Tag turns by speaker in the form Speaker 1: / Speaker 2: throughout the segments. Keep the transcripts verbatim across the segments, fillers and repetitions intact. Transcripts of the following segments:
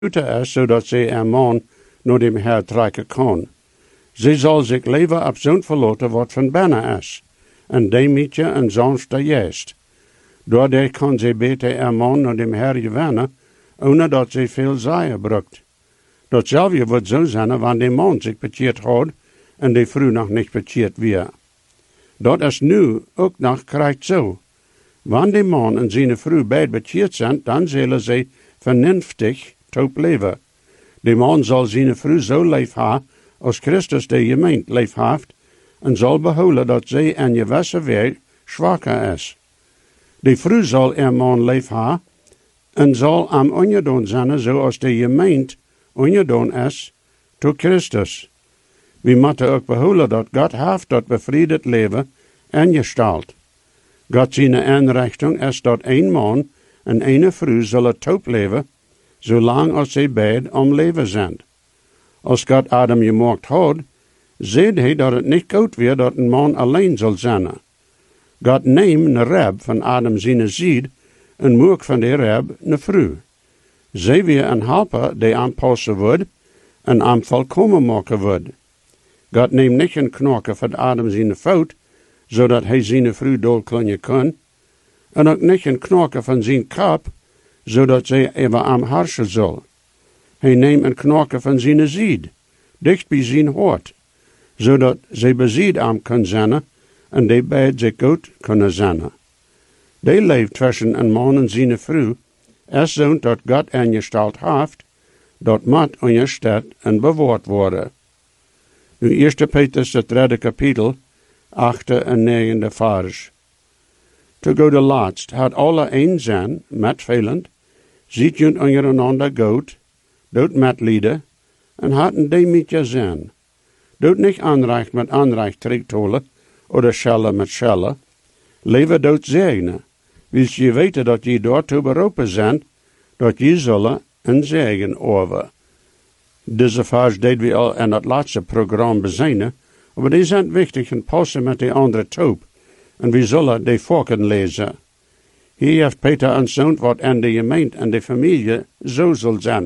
Speaker 1: is, zodat zij een man naar dem Herr trekken kan. Zij zal zich leven op zo'n verloten wat van binnen is, en demetje en zonste juist. Doordat kan zij beter een man naar dem Herr gewinnen, ohne dat zij veel zijen brukt. Datzelfde wordt zo zijn wanneer de man zich bekeerd houdt en de vrouw nog niet bekeerd weer. Dat is nu ook nog krijgt zo. Wanneer de man en zijn vrouw beide bekeerd zijn, dan zullen zij vernünftig top leven. De man zal zijn vrouw zo lief hebben, als Christus de gemeente lief heeft, en zal behouden dat zij in gewisse weg zwakker is. De vrouw zal een man lief hebben, en zal am ongedaan zijn, zoals de gemeente ongedaan is, tot Christus. We moeten ook behouden dat God heeft dat bevrijd leven ingesteld. God zijn inrichting is dat een man en een vrouw zullen top leven, zolang als zij beide om leven zijn. Als God Adam gemaakt had, zei hij dat het niet goed weer dat een man alleen zal zijn. God neemt een reb van Adam zijn zied en maakt van die reb een vrouw. Zij weer een helper die aanpassen wordt en aan volkomen maken wordt. God neemt niet een knokke van Adam zijn fout, zodat hij zijn vrouw doodkleinen kan, en ook niet een knokke van zijn kop, zodat zij even aan hersen zal. Hij neemt een knokke van zijn zied, dicht bij zijn hart, zodat zij bezied aan kan zijn en die beide zich goed kunnen zijn. Die leeft tussen een man en zijn vrouw, is zo dat God ingesteld heeft, dat moet ingesteld en bewaard worden. Nu eerste Petrus, het derde kapitel, achte en negende vers. Te go de laatst, had alle een zijn, met velend, ziet je ondereinander goed, doet met lieden, en hadden die met je zijn. Doet niet aanrecht met aanrecht terugtolen, of schellen met schellen. Leven doet zegenen, wils je weten dat je daartoe beroepen zijn, dat je zullen een zegen over. Deze vers deden we al in het laatste programma bezijnen, maar die zijn wichtig en passen met de andere toep, en we zullen die volken lezen. Hier heeft Peter aanzoond wat in de gemeente en de familie zo zal zijn.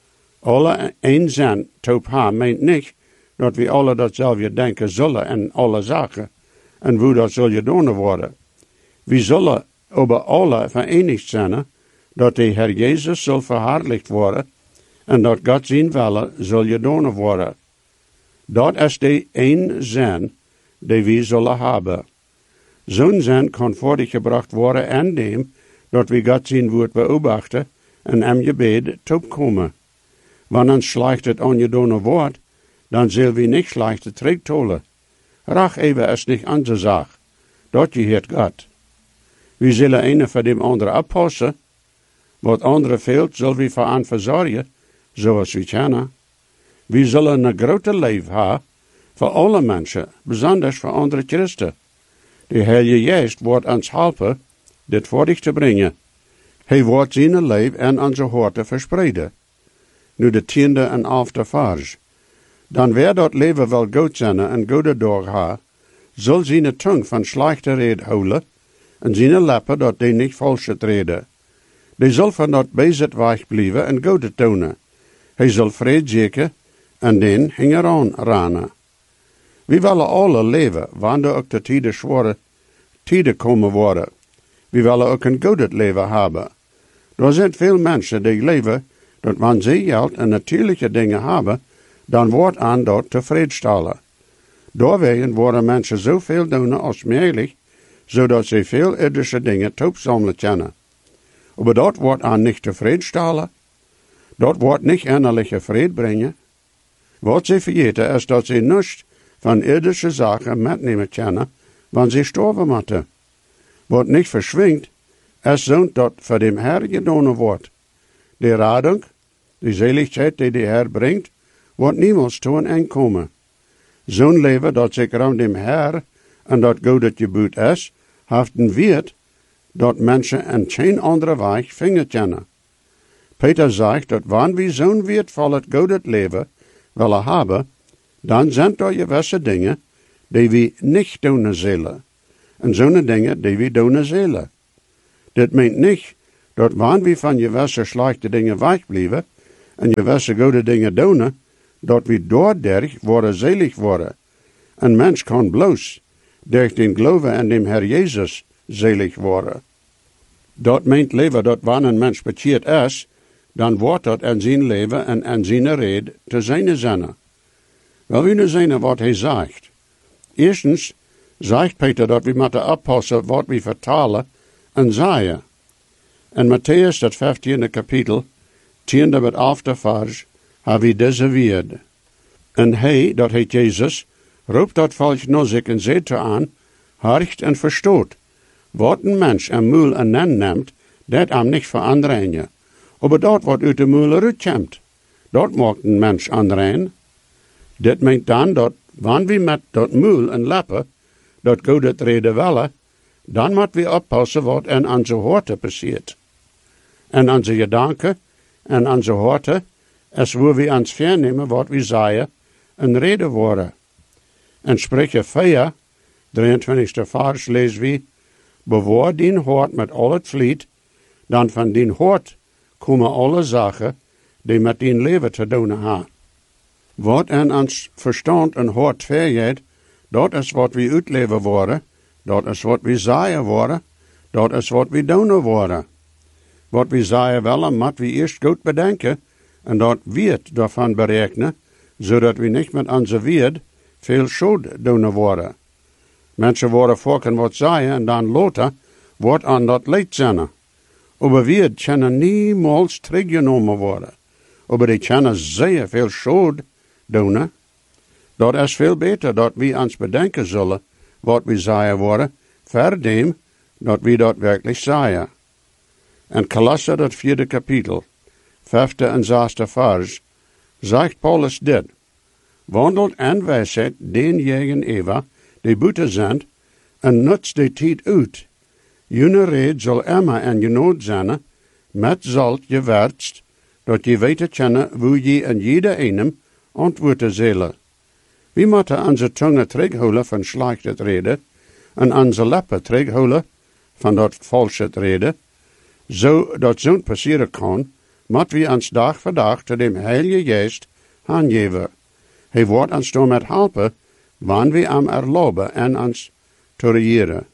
Speaker 1: Alle een zijn toep hebben meent niet dat we alle datzelfde denken zullen in alle zaken, en hoe dat zal gedaan worden. We zullen over alle verenigd zijn, dat de Heer Jezus zal verheerlijkt worden, en dat God zijn wille zal gedaan worden. Dat is de één zin die we zullen hebben. Zo'n zin kan voortgebracht worden in dem, dat we God zijn woord beobachten en hem gebed toekomen. Wanneer slecht het ongedaan wordt, dan zullen we niet slecht terugtolen. Rach even is niet onze zaak. Dat je heet God. We zullen een van dem andere oppassen. Wat andere veelt, zullen we voor aan verzorgen, zoals we kennen. We zullen een grote leven hebben voor alle mensen, bijzonders voor andere christen. De Heilige Geest wordt ons helpen dit voor dich te brengen. Hij wordt zijn leven in onze harten verspreiden. Nu de tiende en elfde vers. Dan weer dat leven wel goed zijn en goede dag ha, zal zijn tong van slechte red houden, en zijn lippen dat die niet valsche reden. Die zal van dat bezit weg blijven en goede tonen. Hij zal vrede zeker en den hinger aan ranen. We willen alle leven, wanneer ook de tijden zware tijden komen worden. We willen ook een goed leven hebben. Er zijn veel mensen die leven, dat wanneer ze geld en natuurlijke dingen hebben, dan wordt aan dat tevredenstellen. Doorwegen worden mensen zoveel doen als mogelijk, zodat ze veel irdische dingen toepzamelen kunnen. Maar dat wordt aan niet tevredenstellen. Dat wordt niet innerlijke vrede brengen. Wat ze vergeten is dat ze niets van irdische zaken metnemen kunnen, wanneer ze sterven moeten. Wat niet verschwingt, is zo dat voor dem Herr gedaan wordt. De radung, de zeligheid die de Herr brengt, wordt niemals toe een eind komen. Zo'n leven dat zich rond dem Herr en dat God het gebod is, heeft een weet dat mensen en geen andere weg vinden kunnen. Peter zegt dat wanneer we zo'n weertvol het God het leven willen hebben, dan zijn er gewisse dingen die we niet doen zullen. En zo'n dingen die we doen zullen. Dit meent niet dat wanneer we van gewisse slechte dingen wegblijven en gewisse goede dingen doen, dat we doorderg worden zelig worden. Een mens kan bloos durch den geloven en dem Herr Jezus zelig worden. Dat meent leven dat wanneer een mens bekeerd is, dan wordt dat in zijn leven en in zijn rede te zijn zinnen. Wel, we nu zien wat hij zegt. Eerstens zegt Peter dat we moeten oppassen wat we vertalen en zeggen. In Matthäus, dat vijftiende kapitel, tiende met elfde vers, hebben we deze woord. En hij, dat heet Jezus, roept dat volk naar zich en zegt aan, horcht en verstoot. Wat een mens een muil en nen neemt, dat am niet veranderen. Maar dat wat uit de muil uitkomt, dat maakt een mens aanrein. Dit meent dan dat, wanneer we met dat muil en lappen, dat God het reden willen, dan moeten we oppassen wat in onze harten passiert. En onze gedanken en onze harten, is waar we ons vernemen wat we zeggen en reden worden. En Spreuche vier, drieëntwintigste vers lezen we, bewaar dien hart met al het vliet, dan van dien hart komen alle zaken die met dien leven te doen hebben. Wat in ons verstand en hart vergeet, dat is wat we uitleven worden, dat is wat we zeggen worden, dat is wat we doen worden. Wat we zeggen willen, moet we eerst goed bedenken en dat wird daarvan berekenen, zodat we niet met onze woord veel schuld doen worden. Mensen worden volken wat zeggen en dan later wordt aan dat leid zijn. Maar woord kunnen niemals teruggenomen worden. Maar die kunnen zeer veel schuld doen. Dat is veel beter dat we ons bedenken zullen wat we zeggen worden, verdem dat we dat werkelijk zeggen. En Kolosser, dat vierde kapitel, vijfde en zesde vers, zegt Paulus dit. Wandelt en wijsheid denjenigen Eva, die buiten zijn, en nutzt de tijd uit. Jene red zal immer en je nood zijn, met zalt je wertst, dat je weten kennen, hoe je in jeder einem antwoorden zullen. We moeten onze tongen terughouden van slechte reden, en onze lippen terughouden van dat valse reden, zo dat zo'n passeren kan, moeten we ons dag voor dag te dem Heilige Geest aangeven. Hij wordt ons door met helpen, wanneer we hem erlauben en ons te regeren.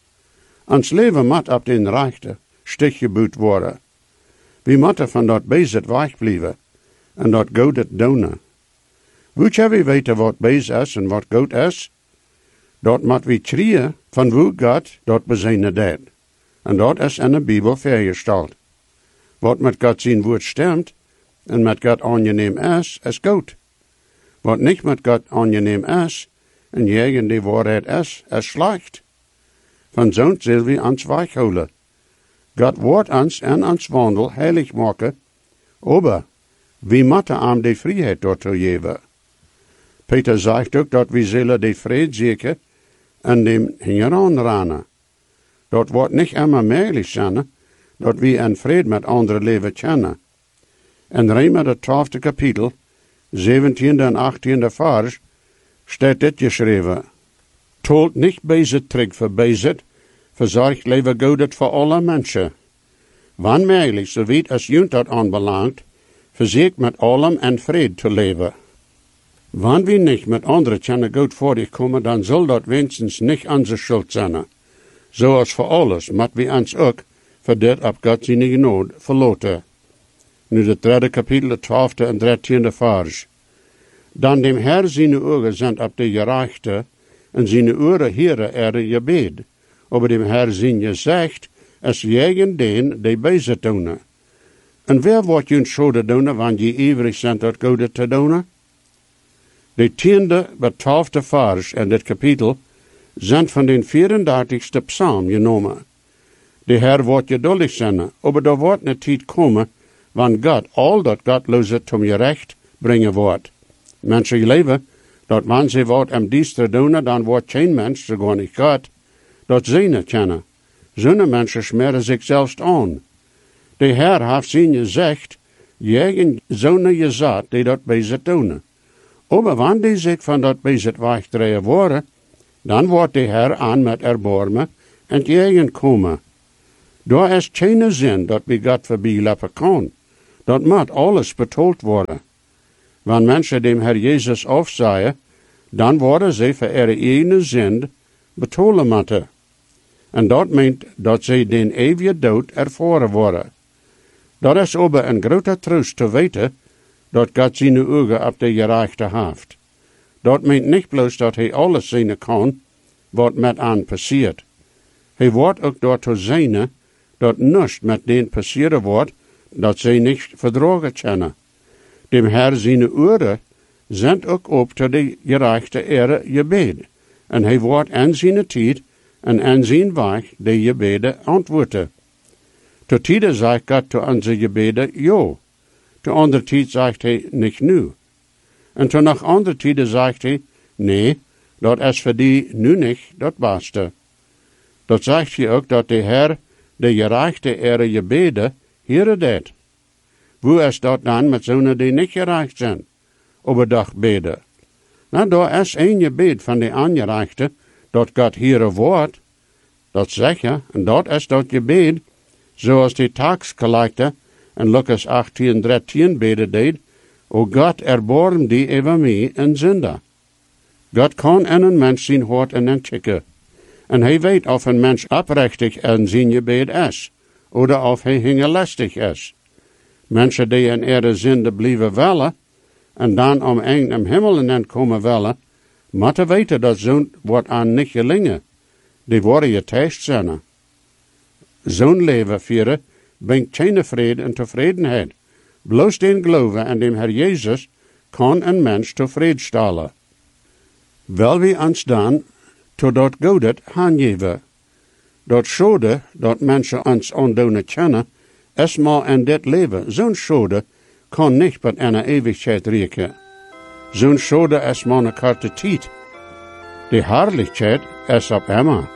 Speaker 1: Ons leven moet op den rechte stuk gebouwd worden. We moeten van dat bezit wegblijven en dat God het doen. Moet je we weten wat bezit is en wat God is? Dat moet we trieën van hoe God dat bezinnen deed. En dat is in de Bijbel vergesteld. Wat met God zijn woord stemt en met God aangeneem is, is goed. Wat niet met God aangeneem is en tegen die waarheid is, is slecht. Van zo'n zullen we ons weghouden. God wordt ons en ons wandel heilig maken, maar we moeten hem de vrijheid daartoe geven. Peter zegt ook dat we zullen de vrede zoeken en dem hieraan rennen. Dat wordt niet immer mogelijk zijn, dat we in vrede met anderen leven kunnen. In Römer, het twaalfde kapitel, zeventiende en achttiende vers, staat dit geschreven. Tolt niet bezit terug voor bezit, verzorgt leven God voor alle mensen. Wanneer mogelijk, zo weet als junt dat aanbelangt, verzekert met allem en vrede te leven. Wanneer we niet met anderen kunnen goed voor dich komen, dan zal dat wenigstens niet onze schuld zijn. Zoals voor alles, moet we ons ook voor dit op God zijn genade verlaten. Nu het derde kapitel, het twaalfde en dertiende vers. Dan dem Herr zijn ogen zijn op de gerechte, en zijn oren heren er je bed. Aber dem Herr zijn je zegt, es jegen den die bezit doen. En wer wordt je schade doen, wanneer je ivrig zijn dat God te doen? De tiende, het twaalfde vers in dit kapitel zijn van den vierendertigste psalm genomen. De Herr wordt geduldig zijn, aber er wordt een tijd komen, wanneer God al dat godloze tom je recht brengen wordt. Mensen leven, dat wanneer ze wat am diester doen, dan wordt geen mens, sogar niet God, dat ze niet kennen. Zo'n mensen smeren zichzelf aan. De Herr heeft zijn gezegd, jegen zo'n gezat die dat bezit doen. Aber wanneer die zich van dat bezit wegdraaien worden, dan wordt de Herr aan met erbarmen en jegen komen. Daar is geen zin dat we God voorbij lappen kan. Dat moet alles betoeld worden. Wanneer mensen dem Herr Jezus afzaaien, dan worden ze voor ihre eigen zin betolen moeten. En dat meent dat ze den eeuwige dood ervaren worden. Dat is aber een grote troost te weten dat God zijn ogen op de gerechte heeft. Dat meent niet bloos dat hij alles zien kan wat met aan passiert. Hij wordt ook door te zien dat niets met den passieren wordt dat ze niet verdragen kunnen. Dem Herr zijn oren zijn ook op tot de gerechte ere gebed. En hij wordt aan zijn tijd en aan zijn weg de gebeden antwoorden. Tot tijden zegt God te onze gebeden ja. Te andere tijd zegt hij niet nu. En te nog andere tijden zegt hij, nee, dat is voor die nu niet dat beste. Dat zegt hij ook dat de Heer de gerechte ere gebeden hier deed. Hoe is dat dan met zonen die niet gerecht zijn? Overdag beden. Nou, daar is een gebed van de aangerechte dat God hier wordt. Dat zeg je, en dat is dat gebed, zoals de taxcollector in Lucas achttien dertien beden deed, O God, erbarm die over mij, een zinder. God kan in een mens zijn hart en een chicken. En hij weet of een mens oprechtig in zijn gebed is, of of hij hingelastig is. Mensen die in ihre zinde blijven willen, en dan om een im hemel in komen willen, moeten weten dat zo'n wordt aan niet gelingen. Die worden je test zijn. Zo'n leven vieren brengt geen vrede en tevredenheid. Bloos den geloven en dem Herr Jezus kan een mens tevreden stellen. Wel wie ons dan, totdat God het aangeven. Dat schade dat mensen ons aandoen kennen, is maar in dit leven. Zo'n schade kan niet met een eeuwigheid reiken. Zo'n schade is maar een korte tijd. De herrlichheid is op immer.